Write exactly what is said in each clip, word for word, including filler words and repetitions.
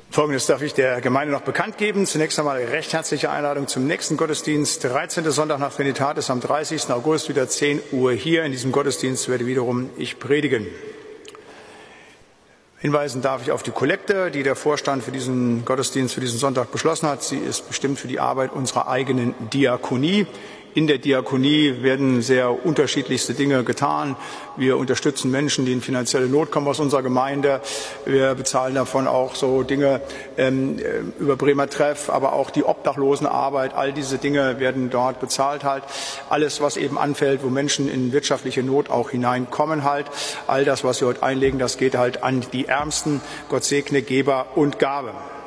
Folgendes darf ich der Gemeinde noch bekannt geben. Zunächst einmal recht herzliche Einladung zum nächsten Gottesdienst. dreizehnten Sonntag nach Trinitatis am dreißigsten August, wieder zehn Uhr hier. In diesem Gottesdienst werde wiederum ich predigen. Hinweisen darf ich auf die Kollekte, die der Vorstand für diesen Gottesdienst, für diesen Sonntag beschlossen hat. Sie ist bestimmt für die Arbeit unserer eigenen Diakonie. In der Diakonie werden sehr unterschiedlichste Dinge getan. Wir unterstützen Menschen, die in finanzielle Not kommen aus unserer Gemeinde. Wir bezahlen davon auch so Dinge ähm, über Bremer Treff, aber auch die Obdachlosenarbeit. All diese Dinge werden dort bezahlt halt. Alles, was eben anfällt, wo Menschen in wirtschaftliche Not auch hineinkommen halt. All das, was wir heute einlegen, das geht halt an die Ärmsten. Gott segne Geber und Gabe.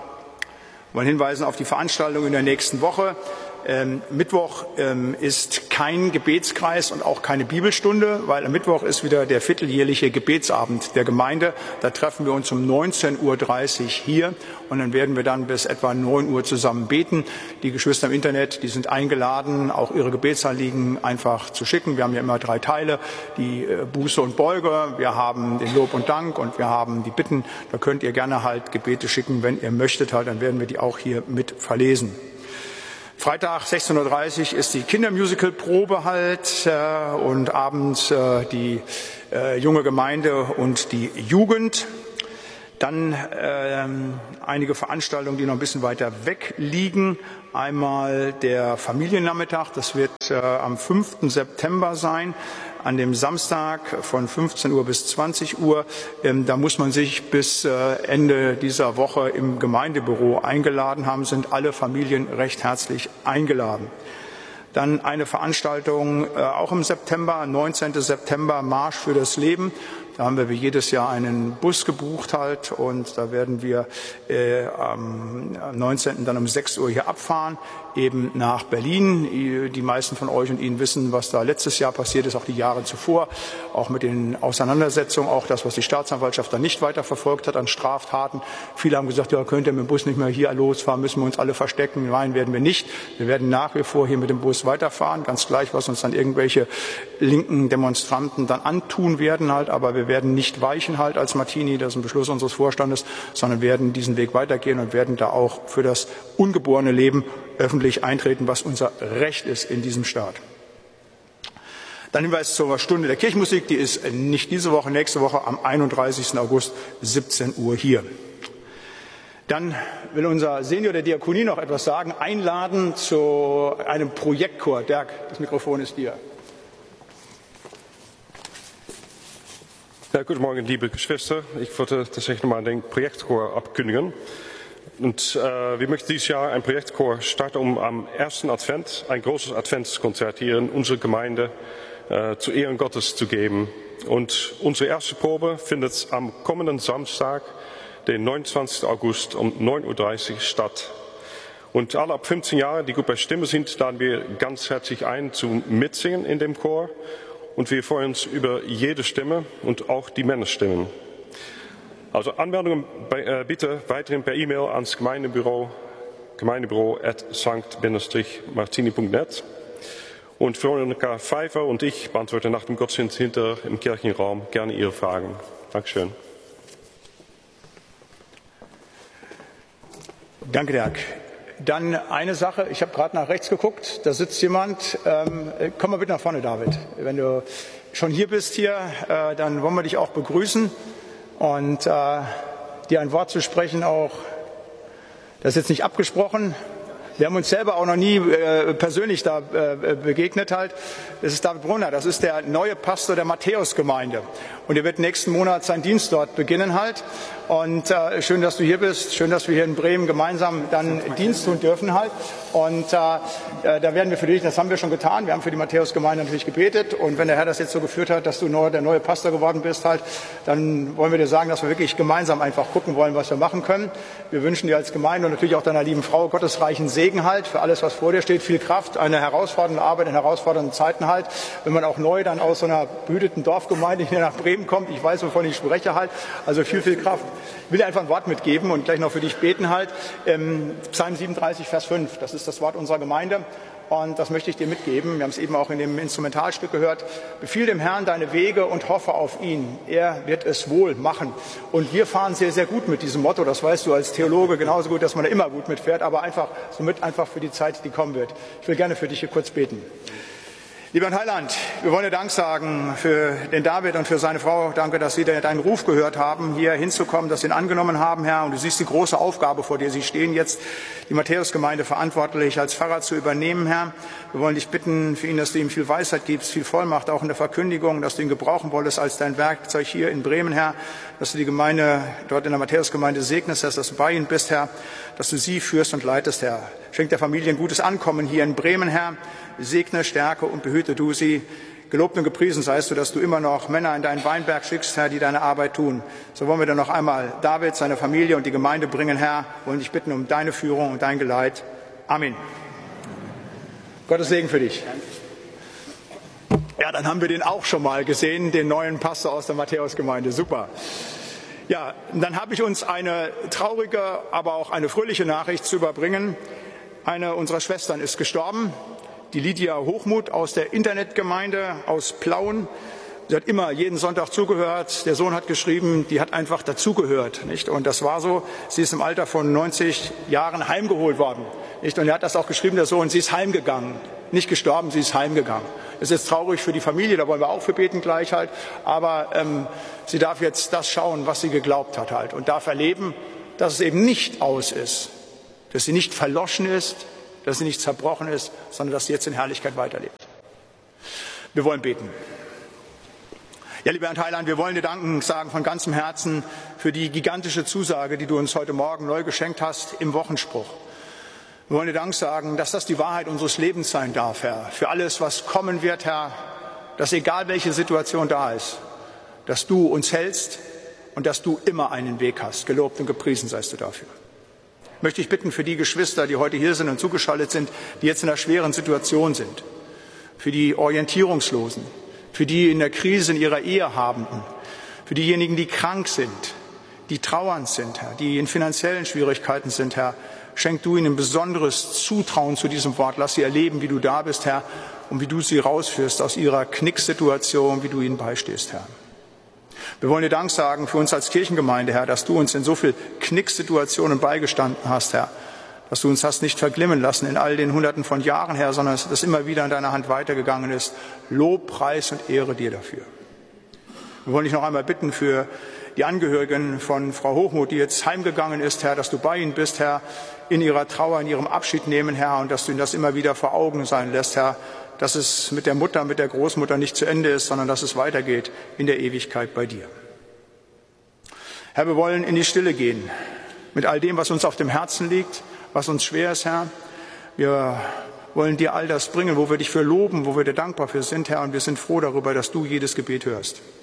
Wir wollen hinweisen auf die Veranstaltung in der nächsten Woche. Ähm, Mittwoch ähm, ist kein Gebetskreis und auch keine Bibelstunde, weil am Mittwoch ist wieder der vierteljährliche Gebetsabend der Gemeinde. Da treffen wir uns um neunzehn Uhr dreißig hier und dann werden wir dann bis etwa neun Uhr zusammen beten. Die Geschwister im Internet, die sind eingeladen, auch ihre Gebetsanliegen einfach zu schicken. Wir haben ja immer drei Teile, die äh, Buße und Beuge, wir haben den Lob und Dank und wir haben die Bitten. Da könnt ihr gerne halt Gebete schicken, wenn ihr möchtet halt, dann werden wir die auch hier mit verlesen. Freitag sechzehn Uhr dreißig ist die Kindermusical-Probe halt äh, und abends äh, die äh, junge Gemeinde und die Jugend. Dann äh, einige Veranstaltungen, die noch ein bisschen weiter weg liegen. Einmal der Familiennachmittag, das wird äh, am fünften September sein. An dem Samstag von fünfzehn Uhr bis zwanzig Uhr. Ähm, da muss man sich bis äh, Ende dieser Woche im Gemeindebüro eingeladen haben, sind alle Familien recht herzlich eingeladen. Dann eine Veranstaltung äh, auch im September, neunzehnten September, Marsch für das Leben. Da haben wir wie jedes Jahr einen Bus gebucht halt und da werden wir äh, am neunzehnten dann um sechs Uhr hier abfahren, eben nach Berlin. Die meisten von euch und Ihnen wissen, was da letztes Jahr passiert ist, auch die Jahre zuvor, auch mit den Auseinandersetzungen, auch das, was die Staatsanwaltschaft dann nicht weiter verfolgt hat an Straftaten. Viele haben gesagt, ja, könnt ihr mit dem Bus nicht mehr hier losfahren, müssen wir uns alle verstecken. Nein, werden wir nicht. Wir werden nach wie vor hier mit dem Bus weiterfahren, ganz gleich, was uns dann irgendwelche linken Demonstranten dann antun werden halt, aber wir Wir werden nicht weichen halt als Martini, das ist ein Beschluss unseres Vorstandes, sondern werden diesen Weg weitergehen und werden da auch für das ungeborene Leben öffentlich eintreten, was unser Recht ist in diesem Staat. Dann Hinweis zur Stunde der Kirchenmusik, die ist nicht diese Woche, nächste Woche am einunddreißigsten August, siebzehn Uhr hier. Dann will unser Senior der Diakonie noch etwas sagen, einladen zu einem Projektchor. Dirk, das Mikrofon ist dir. Ja, guten Morgen, liebe Geschwister. Ich wollte tatsächlich nochmal den Projektchor abkündigen. Und äh, wir möchten dieses Jahr ein Projektchor starten, um am ersten Advent ein großes Adventskonzert hier in unserer Gemeinde äh, zu Ehren Gottes zu geben. Und unsere erste Probe findet am kommenden Samstag, den neunundzwanzigsten August um neun Uhr dreißig statt. Und alle ab fünfzehn Jahre, die gut bei Stimme sind, laden wir ganz herzlich ein zum Mitsingen in dem Chor. Und wir freuen uns über jede Stimme und auch die Männerstimmen. Also Anmeldungen bei, äh, bitte weiterhin per E-Mail ans Gemeindebüro, gemeindebüro at sankt martini punkt net. Und Veronika Pfeiffer und ich beantworten nach dem Gottesdienst hinter im Kirchenraum gerne Ihre Fragen. Dankeschön. Danke, Dirk. Dann eine Sache, ich habe gerade nach rechts geguckt, da sitzt jemand. Ähm, komm mal bitte nach vorne, David. Wenn du schon hier bist hier, äh, dann wollen wir dich auch begrüßen und äh, dir ein Wort zu sprechen auch. Das ist jetzt nicht abgesprochen. Wir haben uns selber auch noch nie äh, persönlich da äh, begegnet halt. Das ist David Brunner, das ist der neue Pastor der Matthäusgemeinde. Und er wird nächsten Monat seinen Dienst dort beginnen halt. Und äh, schön, dass du hier bist. Schön, dass wir hier in Bremen gemeinsam dann Dienst tun dürfen halt. Und äh, da werden wir für dich, das haben wir schon getan. Wir haben für die Matthäusgemeinde natürlich gebetet. Und wenn der Herr das jetzt so geführt hat, dass du neu, der neue Pastor geworden bist halt, dann wollen wir dir sagen, dass wir wirklich gemeinsam einfach gucken wollen, was wir machen können. Wir wünschen dir als Gemeinde und natürlich auch deiner lieben Frau gottesreichen Segen halt für alles, was vor dir steht. Viel Kraft, eine herausfordernde Arbeit in herausfordernden Zeiten halt. Wenn man auch neu dann aus so einer behüteten Dorfgemeinde hier nach Bremen kommt, ich weiß, wovon ich spreche halt. Also viel, viel Kraft. Ich will dir einfach ein Wort mitgeben und gleich noch für dich beten halt. Ähm, Psalm siebenunddreißig, Vers fünf, das ist das Wort unserer Gemeinde. Und das möchte ich dir mitgeben. Wir haben es eben auch in dem Instrumentalstück gehört. Befiehl dem Herrn deine Wege und hoffe auf ihn. Er wird es wohl machen. Und wir fahren sehr, sehr gut mit diesem Motto. Das weißt du als Theologe genauso gut, dass man da immer gut mitfährt, aber einfach somit einfach für die Zeit, die kommen wird. Ich will gerne für dich hier kurz beten. Lieber Heiland, wir wollen dir Dank sagen für den David und für seine Frau. Danke, dass sie deinen Ruf gehört haben, hier hinzukommen, dass sie ihn angenommen haben, Herr. Und du siehst die große Aufgabe, vor der sie stehen, jetzt die Matthäusgemeinde verantwortlich als Pfarrer zu übernehmen, Herr. Wir wollen dich bitten für ihn, dass du ihm viel Weisheit gibst, viel Vollmacht, auch in der Verkündigung, dass du ihn gebrauchen wolltest als dein Werkzeug hier in Bremen, Herr. Dass du die Gemeinde dort in der Matthäusgemeinde segnest, dass du bei ihnen bist, Herr. Dass du sie führst und leitest, Herr. Schenk der Familie ein gutes Ankommen hier in Bremen, Herr. Segne, stärke und behüte du sie. Gelobt und gepriesen seist du, dass du immer noch Männer in deinen Weinberg schickst, Herr, die deine Arbeit tun. So wollen wir dann noch einmal David, seine Familie und die Gemeinde bringen, Herr. Wollen dich bitten um deine Führung und dein Geleit. Amen. Gottes Segen für dich. Ja, dann haben wir den auch schon mal gesehen, den neuen Pastor aus der Matthäusgemeinde. Super. Ja, dann habe ich uns eine traurige, aber auch eine fröhliche Nachricht zu überbringen. Eine unserer Schwestern ist gestorben. Die Lydia Hochmuth aus der Internetgemeinde aus Plauen. Sie hat immer jeden Sonntag zugehört. Der Sohn hat geschrieben, die hat einfach dazugehört, nicht? Und das war so. Sie ist im Alter von neunzig Jahren heimgeholt worden, nicht? Und er hat das auch geschrieben, der Sohn. Sie ist heimgegangen, nicht gestorben, sie ist heimgegangen. Es ist traurig für die Familie, da wollen wir auch für beten gleich halt. Aber ähm, sie darf jetzt das schauen, was sie geglaubt hat halt, und darf erleben, dass es eben nicht aus ist, dass sie nicht verloschen ist, dass sie nicht zerbrochen ist, sondern dass sie jetzt in Herrlichkeit weiterlebt. Wir wollen beten. Ja, lieber Herr Heiland, wir wollen dir Danken sagen von ganzem Herzen für die gigantische Zusage, die du uns heute Morgen neu geschenkt hast im Wochenspruch. Wir wollen dir Dank sagen, dass das die Wahrheit unseres Lebens sein darf, Herr. Für alles, was kommen wird, Herr, dass egal welche Situation da ist, dass du uns hältst und dass du immer einen Weg hast. Gelobt und gepriesen seist du dafür. Möchte ich bitten für die Geschwister, die heute hier sind und zugeschaltet sind, die jetzt in einer schweren Situation sind, für die Orientierungslosen, für die in der Krise in ihrer Ehe Habenden, für diejenigen, die krank sind, die trauernd sind, Herr, die in finanziellen Schwierigkeiten sind, Herr, schenk du ihnen besonderes Zutrauen zu diesem Wort. Lass sie erleben, wie du da bist, Herr, und wie du sie rausführst aus ihrer Knicksituation, wie du ihnen beistehst, Herr. Wir wollen dir Dank sagen für uns als Kirchengemeinde, Herr, dass du uns in so viel Knicksituationen beigestanden hast, Herr. Dass du uns hast nicht verglimmen lassen in all den Hunderten von Jahren, Herr, sondern dass das immer wieder in deiner Hand weitergegangen ist. Lob, Preis und Ehre dir dafür. Wir wollen dich noch einmal bitten für die Angehörigen von Frau Hochmuth, die jetzt heimgegangen ist, Herr, dass du bei ihnen bist, Herr, in ihrer Trauer, in ihrem Abschied nehmen, Herr, und dass du ihnen das immer wieder vor Augen sein lässt, Herr, dass es mit der Mutter, mit der Großmutter nicht zu Ende ist, sondern dass es weitergeht in der Ewigkeit bei dir. Herr, wir wollen in die Stille gehen mit all dem, was uns auf dem Herzen liegt, was uns schwer ist, Herr. Wir wollen dir all das bringen, wo wir dich für loben, wo wir dir dankbar für sind, Herr, und wir sind froh darüber, dass du jedes Gebet hörst.